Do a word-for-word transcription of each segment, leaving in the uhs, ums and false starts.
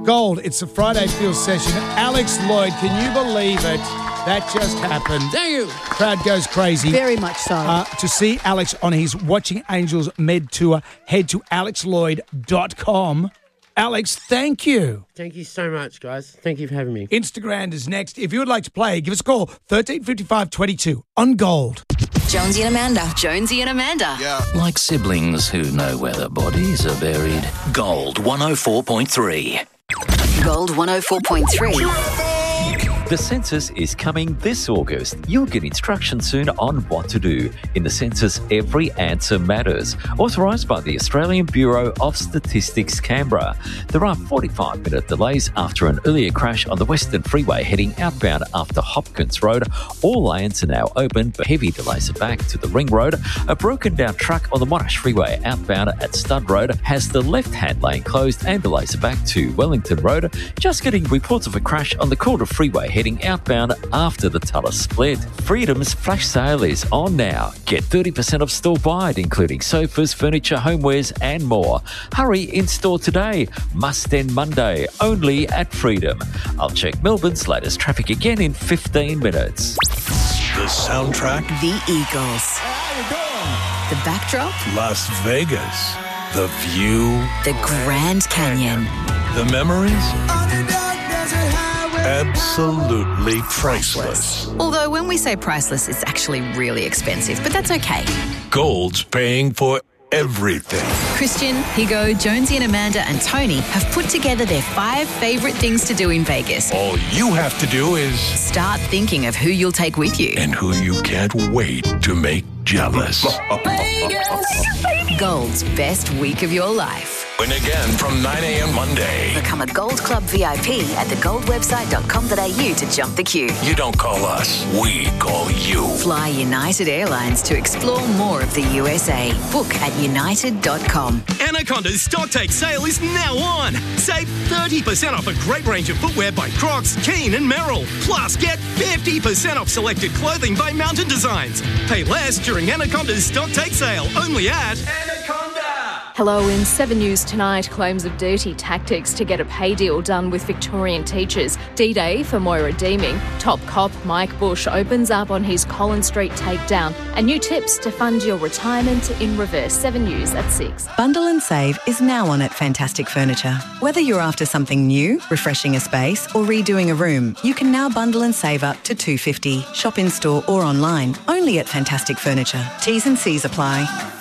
Gold, it's a Friday Feel session. Alex Lloyd, can you believe it? That just happened. Thank you. Crowd goes crazy. Very much so. Uh, to see Alex on his Watching Angels Med Tour, head to alex lloyd dot com. Alex, thank you. Thank you so much, guys. Thank you for having me. Instagram is next. If you would like to play, give us a call, thirteen fifty-five twenty-two on Gold. Jonesy and Amanda. Jonesy and Amanda. Yeah. Like siblings who know where their bodies are buried. Gold one oh four point three. Gold one oh four point three. The census is coming this August. You'll get instructions soon on what to do. In the census, every answer matters. Authorised by the Australian Bureau of Statistics, Canberra. There are forty-five minute delays after an earlier crash on the Western Freeway heading outbound after Hopkins Road. All lanes are now open, but heavy delays are back to the Ring Road. A broken down truck on the Monash Freeway outbound at Stud Road has the left-hand lane closed and delays are back to Wellington Road. Just getting reports of a crash on the Calder Freeway heading outbound after the Tullis split. Freedom's flash sale is on now. Get thirty percent off store-wide, including sofas, furniture, homewares and more. Hurry in store today. Must end Monday, only at Freedom. I'll check Melbourne's latest traffic again in fifteen minutes. The soundtrack, The Eagles. The backdrop, Las Vegas. The view, the Grand Canyon. the memories, absolutely priceless. Although when we say priceless, it's actually really expensive, but that's okay. Gold's paying for everything. Christian, Higo, Jonesy and Amanda and Tony have put together their five favourite things to do in Vegas. All you have to do is... Start thinking of who you'll take with you. and who you can't wait to make jealous. Gold's best week of your life. Win again from nine a.m. Monday. Become a Gold Club V I P at the gold website dot com dot a u to jump the queue. You don't call us, we call you. Fly United Airlines to explore more of the U S A. Book at united dot com. Anaconda's Stocktake sale is now on. Save thirty percent off a great range of footwear by Crocs, Keen and Merrill. Plus, get fifty percent off selected clothing by Mountain Designs. Pay less during Anaconda's Stocktake sale. Only at Anaconda. Hello, in Seven News tonight, claims of dirty tactics to get a pay deal done with Victorian teachers. D-Day for Moira Deeming. Top cop Mike Bush opens up on his Collins Street takedown. And new tips to fund your retirement in reverse. Seven News at six. Bundle and Save is now on at Fantastic Furniture. Whether you're after something new, refreshing a space or redoing a room, you can now bundle and save up to two hundred fifty dollars. Shop in store or online, only at Fantastic Furniture. T's and C's apply.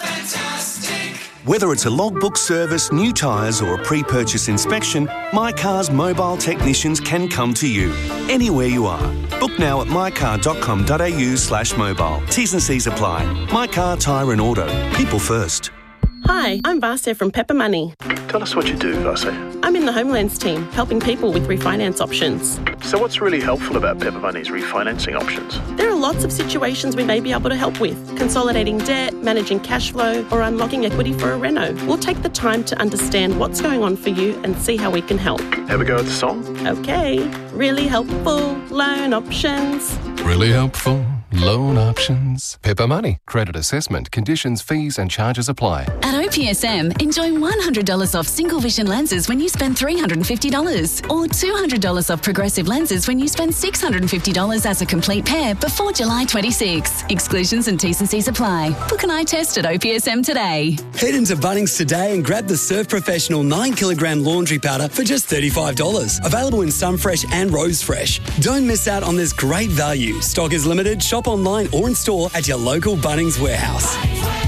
Whether it's a logbook service, new tyres or a pre-purchase inspection, My Car's mobile technicians can come to you, anywhere you are. Book now at my car dot com dot a u slash mobile. T's and C's apply. My Car, Tyre and Auto. People first. Hi, I'm Vasya from Pepper Money. Tell us what you do, Vasya. I'm in the Homelands team, helping people with refinance options. So what's really helpful about Pepper Money's refinancing options? There are lots of situations we may be able to help with. Consolidating debt, managing cash flow, or unlocking equity for a reno. We'll take the time to understand what's going on for you and see how we can help. Have a go at the song? Okay. Really helpful loan options. Really helpful loan options. Pepper Money. Credit assessment, conditions, fees and charges apply. At O P S M, enjoy one hundred dollars off single vision lenses when you spend three hundred fifty dollars or two hundred dollars off progressive lenses when you spend six hundred fifty dollars as a complete pair before July twenty-sixth. Exclusions and T's and C's apply. Book an eye test at O P S M today. Head into Bunnings today and grab the Surf Professional nine kilogram laundry powder for just thirty-five dollars. Available in Sunfresh and Rose Fresh. Don't miss out on this great value. Stock is limited. Shop online or in store at your local Bunnings warehouse.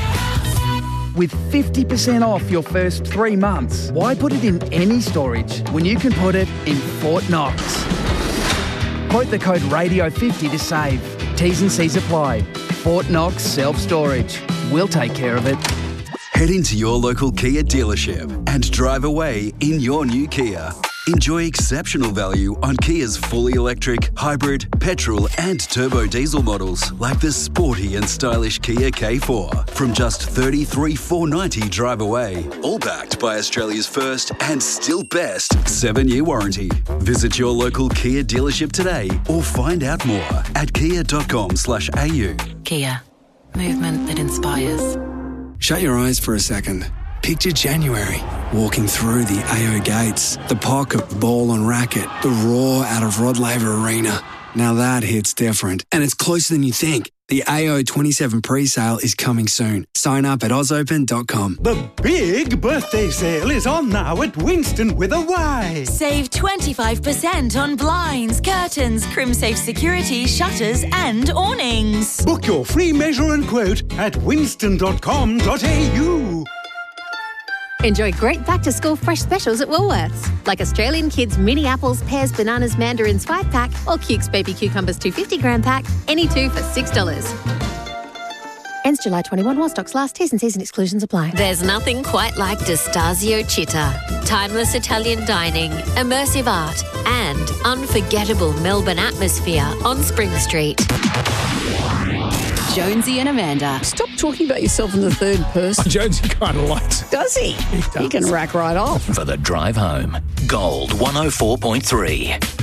With fifty percent off your first three months, why put it in any storage when you can put it in Fort Knox? Quote the code radio fifty to save. T's and C's apply. Fort Knox Self-Storage. We'll take care of it. Head into your local Kia dealership and drive away in your new Kia. Enjoy exceptional value on Kia's fully electric, hybrid, petrol and turbo diesel models like the sporty and stylish Kia K four from just thirty-three thousand four hundred ninety dollars drive away. All backed by Australia's first and still best seven-year warranty. Visit your local Kia dealership today or find out more at kia dot com slash a u. Kia. Movement that inspires. Shut your eyes for a second. Picture January, walking through the A O gates, the pocket ball on racket, the roar out of Rod Laver Arena. Now that hits different, and it's closer than you think. The A O twenty-seven pre-sale is coming soon. Sign up at oz open dot com. The big birthday sale is on now at Winston with a Y. Save twenty-five percent on blinds, curtains, CrimSafe security, shutters and awnings. Book your free measure and quote at winston dot com dot a u. Enjoy great back-to-school fresh specials at Woolworths, like Australian Kids mini apples, pears, bananas, mandarins five pack or Cukes baby cucumbers two hundred fifty gram pack, any two for six dollars. Ends July twenty-first while stocks last. T's and C's and exclusions apply. There's nothing quite like D'Estasio Città. Timeless Italian dining, immersive art and unforgettable Melbourne atmosphere on Spring Street. Jonesy and Amanda. Stop talking about yourself in the third person. Jonesy kind of likes it. Does he? He does. He can rack right off. For the drive home, Gold one oh four point three.